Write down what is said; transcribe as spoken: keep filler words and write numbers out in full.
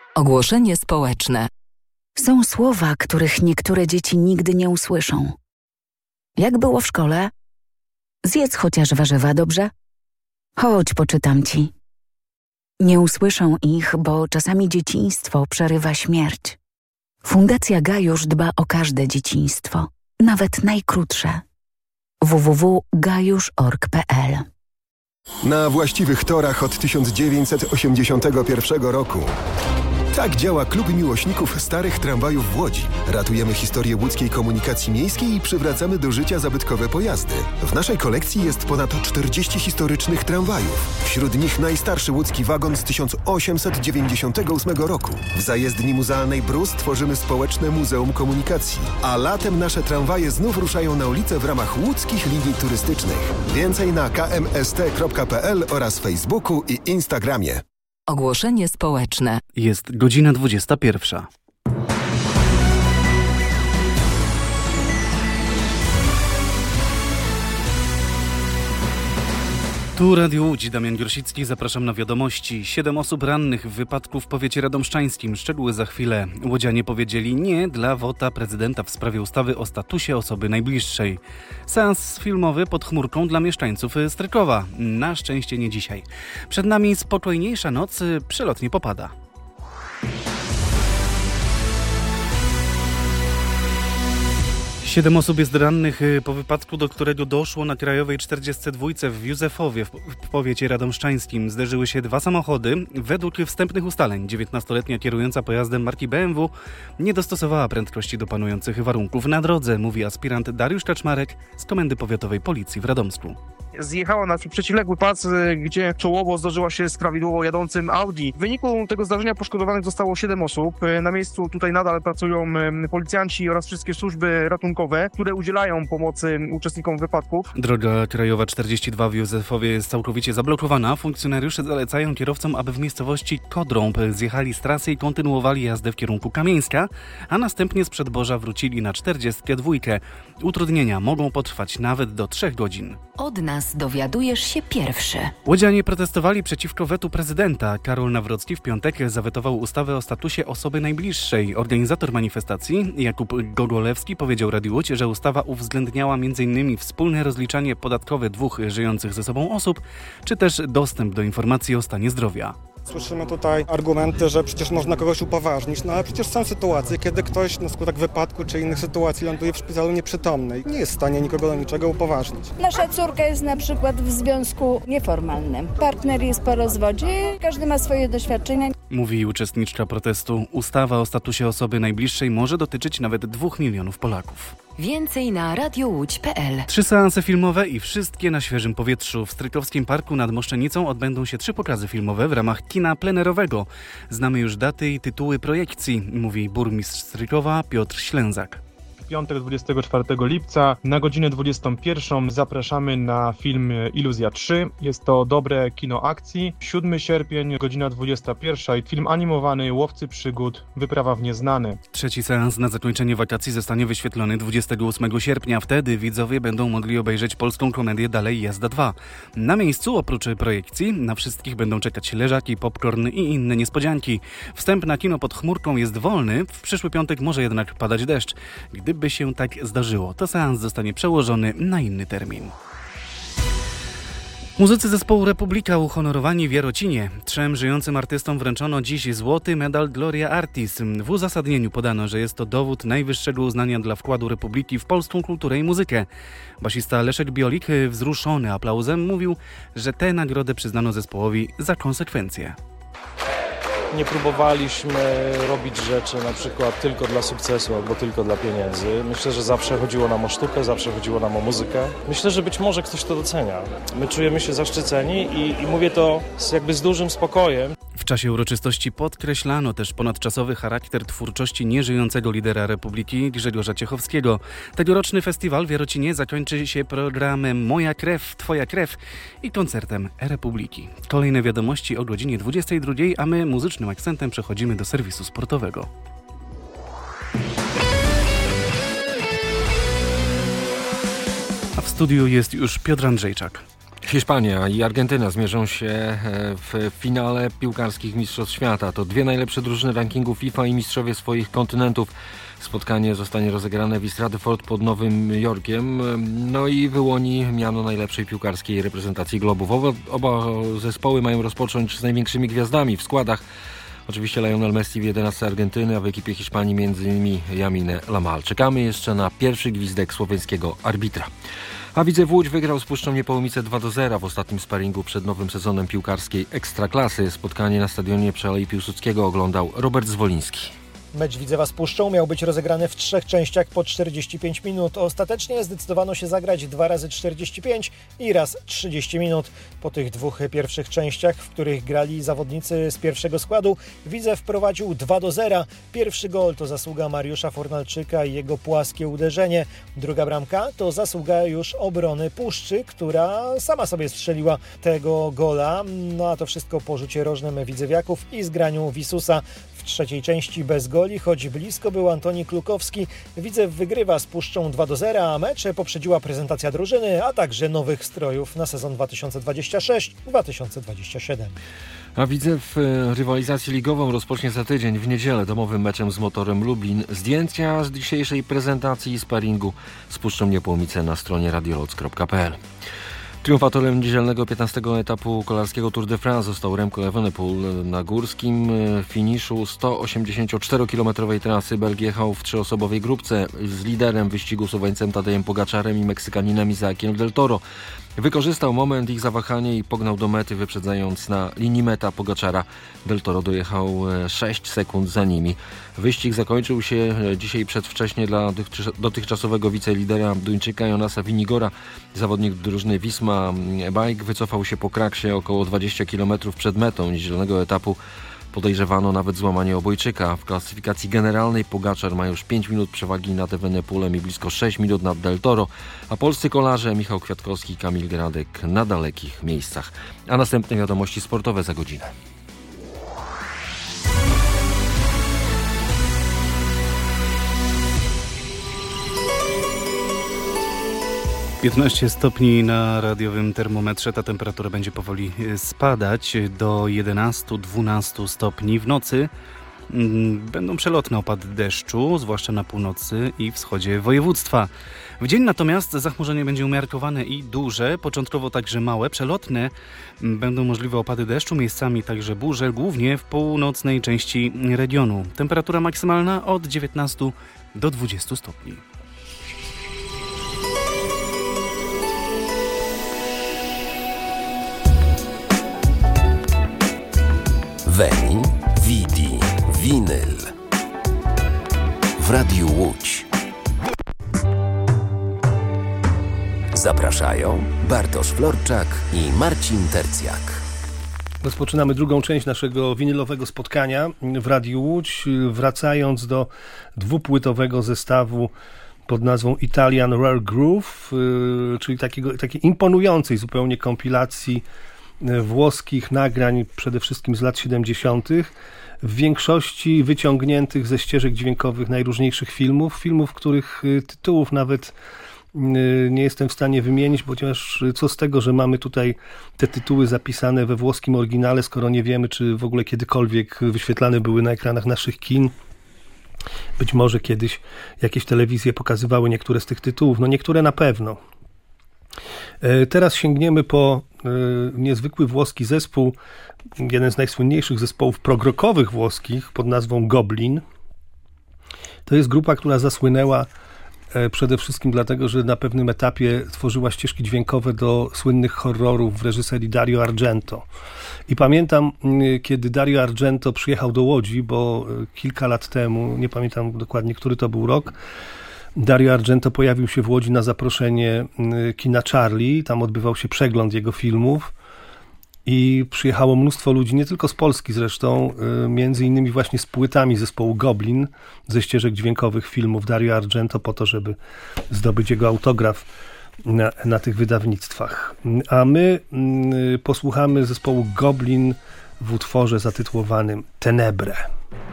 Ogłoszenie społeczne. Są słowa, których niektóre dzieci nigdy nie usłyszą. Jak było w szkole? Zjedz chociaż warzywa, dobrze? Chodź, poczytam ci. Nie usłyszą ich, bo czasami dzieciństwo przerywa śmierć. Fundacja Gajusz dba o każde dzieciństwo, nawet najkrótsze. w w w kropka gajusz kropka org kropka p l. Na właściwych torach od tysiąc dziewięćset osiemdziesiątego pierwszego roku. Tak działa Klub Miłośników Starych Tramwajów w Łodzi. Ratujemy historię łódzkiej komunikacji miejskiej i przywracamy do życia zabytkowe pojazdy. W naszej kolekcji jest ponad czterdzieści historycznych tramwajów. Wśród nich najstarszy łódzki wagon z tysiąc osiemset dziewięćdziesiątego ósmego roku. W zajezdni muzealnej Brus tworzymy społeczne Muzeum Komunikacji. A latem nasze tramwaje znów ruszają na ulicę w ramach łódzkich linii turystycznych. Więcej na k m s t kropka p l oraz Facebooku i Instagramie. Ogłoszenie społeczne. Jest godzina dwudziesta pierwsza. Tu Radio Łódź, Damian Grosicki, zapraszam na wiadomości. Siedem osób rannych w wypadku w powiecie radomszczańskim. Szczegóły za chwilę. Łodzianie powiedzieli nie dla wota prezydenta w sprawie ustawy o statusie osoby najbliższej. Seans filmowy pod chmurką dla mieszkańców Strykowa. Na szczęście nie dzisiaj. Przed nami spokojniejsza noc, przelotnie popada. Siedem osób jest rannych po wypadku, do którego doszło na Krajowej czterdziestce dwa w Józefowie w powiecie radomszczańskim. Zderzyły się dwa samochody. Według wstępnych ustaleń dziewiętnastoletnia kierująca pojazdem marki B M W nie dostosowała prędkości do panujących warunków na drodze, mówi aspirant Dariusz Kaczmarek z Komendy Powiatowej Policji w Radomsku. Zjechała na przeciwległy pas, gdzie czołowo zderzyła się z prawidłowo jadącym Audi. W wyniku tego zdarzenia poszkodowanych zostało siedem osób. Na miejscu tutaj nadal pracują policjanci oraz wszystkie służby ratunkowe, które udzielają pomocy uczestnikom wypadków. Droga krajowa czterdzieści dwa w Józefowie jest całkowicie zablokowana. Funkcjonariusze zalecają kierowcom, aby w miejscowości Kodrąb zjechali z trasy i kontynuowali jazdę w kierunku Kamieńska, a następnie z Przedborza wrócili na czterdziestkę dwa. Utrudnienia mogą potrwać nawet do trzech godzin. Od nas dowiadujesz się pierwszy. Łodzianie protestowali przeciwko wetu prezydenta. Karol Nawrocki w piątek zawetował ustawę o statusie osoby najbliższej. Organizator manifestacji Jakub Gogolewski powiedział Radiu Łódź, że ustawa uwzględniała między innymi wspólne rozliczanie podatkowe dwóch żyjących ze sobą osób, czy też dostęp do informacji o stanie zdrowia. Słyszymy tutaj argumenty, że przecież można kogoś upoważnić, no ale przecież są sytuacje, kiedy ktoś na skutek wypadku czy innych sytuacji ląduje w szpitalu nieprzytomny i nie jest w stanie nikogo do niczego upoważnić. Nasza córka jest na przykład w związku nieformalnym. Partner jest po rozwodzie, każdy ma swoje doświadczenia. Mówi uczestniczka protestu. Ustawa o statusie osoby najbliższej może dotyczyć nawet dwóch milionów Polaków. Więcej na radio łódź kropka p l. Trzy seanse filmowe i wszystkie na świeżym powietrzu. W Strykowskim Parku nad Moszczenicą odbędą się trzy pokazy filmowe w ramach kina plenerowego. Znamy już daty i tytuły projekcji, mówi burmistrz Strykowa Piotr Ślęzak. W piątek dwudziestego czwartego lipca na godzinę dwudziestą pierwszą zapraszamy na film Iluzja trzy. Jest to dobre kino akcji. siódmego sierpnia, godzina dwudziesta pierwsza i film animowany Łowcy przygód, Wyprawa w nieznane. Trzeci seans na zakończenie wakacji zostanie wyświetlony dwudziestego ósmego sierpnia. Wtedy widzowie będą mogli obejrzeć polską komedię Dalej jazda dwa. Na miejscu oprócz projekcji na wszystkich będą czekać leżaki, popcorn i inne niespodzianki. Wstęp na kino pod chmurką jest wolny. W przyszły piątek może jednak padać deszcz. Gdyby by się tak zdarzyło, to seans zostanie przełożony na inny termin. Muzycy zespołu Republika uhonorowani w Jarocinie. Trzem żyjącym artystom wręczono dziś złoty medal Gloria Artis. W uzasadnieniu podano, że jest to dowód najwyższego uznania dla wkładu Republiki w polską kulturę i muzykę. Basista Leszek Biolik, wzruszony aplauzem, mówił, że tę nagrodę przyznano zespołowi za konsekwencje. Nie próbowaliśmy robić rzeczy na przykład tylko dla sukcesu albo tylko dla pieniędzy. Myślę, że zawsze chodziło nam o sztukę, zawsze chodziło nam o muzykę. Myślę, że być może ktoś to docenia. My czujemy się zaszczyceni i, i mówię to z, jakby z dużym spokojem. W czasie uroczystości podkreślano też ponadczasowy charakter twórczości nieżyjącego lidera Republiki Grzegorza Ciechowskiego. Tegoroczny festiwal w Jarocinie zakończy się programem Moja krew, twoja krew i koncertem Republiki. Kolejne wiadomości o godzinie dwudziestej drugiej, a my muzycznym akcentem przechodzimy do serwisu sportowego. A w studiu jest już Piotr Andrzejczak. Hiszpania i Argentyna zmierzą się w finale piłkarskich Mistrzostw Świata. To dwie najlepsze drużyny rankingu FIFA i mistrzowie swoich kontynentów. Spotkanie zostanie rozegrane w East Rutherford pod Nowym Jorkiem. No i wyłoni miano najlepszej piłkarskiej reprezentacji globów. Oba, oba zespoły mają rozpocząć z największymi gwiazdami w składach. Oczywiście Lionel Messi w jedenastce Argentyny, a w ekipie Hiszpanii między innymi Lamine Yamal. Czekamy jeszcze na pierwszy gwizdek słoweńskiego arbitra. A Widzew Łódź wygrał z Puszczą Niepołomice dwa do zera w ostatnim sparingu przed nowym sezonem piłkarskiej Ekstraklasy. Spotkanie na stadionie przy Alei Piłsudskiego oglądał Robert Zwoliński. Mecz Widzewa z Puszczą miał być rozegrany w trzech częściach po czterdzieści pięć minut. Ostatecznie zdecydowano się zagrać dwa razy czterdzieści pięć i raz trzydzieści minut. Po tych dwóch pierwszych częściach, w których grali zawodnicy z pierwszego składu, Widzew prowadził dwa do zera. Pierwszy gol to zasługa Mariusza Fornalczyka i jego płaskie uderzenie. Druga bramka to zasługa już obrony Puszczy, która sama sobie strzeliła tego gola. No a to wszystko po rzucie rożnym widzewiaków i zgraniu Wisusa. W trzeciej części bez goli, choć blisko był Antoni Klukowski. Widzew wygrywa z Puszczą dwa do zera, a mecz poprzedziła prezentacja drużyny, a także nowych strojów na sezon dwa tysiące dwudziesty szósty dwa tysiące dwudziesty siódmy. A Widzew rywalizację ligową rozpocznie za tydzień w niedzielę domowym meczem z Motorem Lublin. Zdjęcia z dzisiejszej prezentacji i sparingu z Puszczą Niepołomice na stronie radioloc kropka p l. Triumfatorem niedzielnego piętnastego etapu kolarskiego Tour de France został Remco Evenepoel. Na górskim finiszu sto osiemdziesięcioczterokilometrowej trasy Belg jechał w trzyosobowej grupce z liderem wyścigu Słoweńcem Tadejem Pogaczarem i Meksykaninem Isaakiem Del Toro. Wykorzystał moment ich zawahania i pognał do mety, wyprzedzając na linii meta Pogaczara. Del Toro dojechał sześć sekund za nimi. Wyścig zakończył się dzisiaj przedwcześnie dla dotychczasowego wicelidera Duńczyka Jonasa Vinigora. Zawodnik drużyny Wisma Bike wycofał się po kraksie około dwadzieścia kilometrów przed metą niedzielnego etapu. Podejrzewano nawet złamanie obojczyka. W klasyfikacji generalnej Pogaczar ma już pięć minut przewagi nad Evenepoelem i blisko sześć minut nad Del Toro, a polscy kolarze Michał Kwiatkowski i Kamil Gradek na dalekich miejscach. A następne wiadomości sportowe za godzinę. piętnaście stopni na radiowym termometrze. Ta temperatura będzie powoli spadać do jedenaście dwanaście stopni. W nocy będą przelotne opady deszczu, zwłaszcza na północy i wschodzie województwa. W dzień natomiast zachmurzenie będzie umiarkowane i duże, początkowo także małe. Przelotne będą możliwe opady deszczu, miejscami także burze, głównie w północnej części regionu. Temperatura maksymalna od dziewiętnastu do dwudziestu stopni. Veni, Vidi, Vinyl w Radiu Łódź. Zapraszają Bartosz Florczak i Marcin Tercjak. Rozpoczynamy drugą część naszego winylowego spotkania w Radiu Łódź, wracając do dwupłytowego zestawu pod nazwą Italian Rare Groove, czyli takiego, takiej imponującej zupełnie kompilacji włoskich nagrań, przede wszystkim z lat siedemdziesiątych, w większości wyciągniętych ze ścieżek dźwiękowych najróżniejszych filmów, filmów, których tytułów nawet nie jestem w stanie wymienić, ponieważ co z tego, że mamy tutaj te tytuły zapisane we włoskim oryginale, skoro nie wiemy, czy w ogóle kiedykolwiek wyświetlane były na ekranach naszych kin. Być może kiedyś jakieś telewizje pokazywały niektóre z tych tytułów, no niektóre na pewno. Teraz sięgniemy po niezwykły włoski zespół, jeden z najsłynniejszych zespołów progrokowych włoskich pod nazwą Goblin. To jest grupa, która zasłynęła przede wszystkim dlatego, że na pewnym etapie tworzyła ścieżki dźwiękowe do słynnych horrorów w reżyserii Dario Argento. I pamiętam, kiedy Dario Argento przyjechał do Łodzi, bo kilka lat temu, nie pamiętam dokładnie, który to był rok, Dario Argento pojawił się w Łodzi na zaproszenie kina Charlie, tam odbywał się przegląd jego filmów i przyjechało mnóstwo ludzi, nie tylko z Polski zresztą, między innymi właśnie z płytami zespołu Goblin, ze ścieżek dźwiękowych filmów Dario Argento, po to, żeby zdobyć jego autograf na, na tych wydawnictwach. A my posłuchamy zespołu Goblin w utworze zatytułowanym Tenebre.